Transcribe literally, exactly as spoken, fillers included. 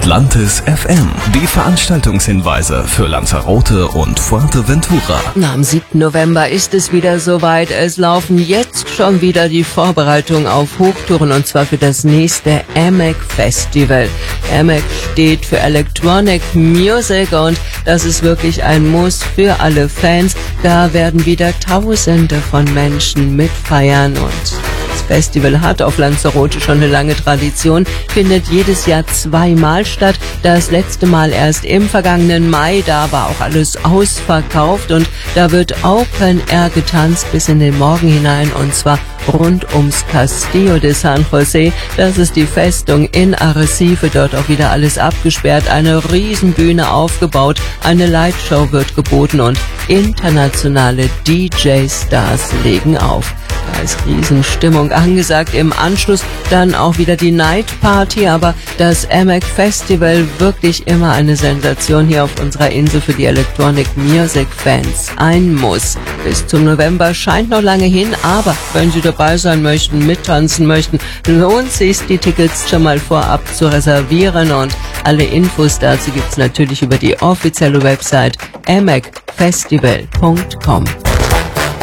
Atlantis F M. Die Veranstaltungshinweise für Lanzarote und Fuerteventura. Am siebten November ist es wieder soweit. Es laufen jetzt schon wieder die Vorbereitungen auf Hochtouren, und zwar für das nächste A M E C Festival. A M E C steht für Electronic Music und das ist wirklich ein Muss für alle Fans. Da werden wieder Tausende von Menschen mitfeiern, und das Festival hat auf Lanzarote schon eine lange Tradition, findet jedes Jahr zweimal statt. Das letzte Mal erst im vergangenen Mai, da war auch alles ausverkauft, und da wird Open Air getanzt bis in den Morgen hinein, und zwar rund ums Castillo de San José. Das ist die Festung in Arrecife, dort auch wieder alles abgesperrt, eine Riesenbühne aufgebaut, eine Lightshow wird geboten und internationale D J-Stars legen auf. Da ist Riesenstimmung angesagt. Im Anschluss dann auch wieder die Night Party, aber das A M E C Festival wirklich immer eine Sensation hier auf unserer Insel, für die Electronic Music Fans ein Muss. Bis zum November scheint noch lange hin, aber wenn Sie dabei sein möchten, mittanzen möchten, lohnt sich, die Tickets schon mal vorab zu reservieren, und alle Infos dazu gibt's natürlich über die offizielle Website a m e c festival punkt com.